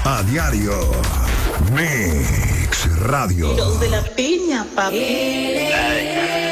A diario. Mix Radio. Los de la piña, papi.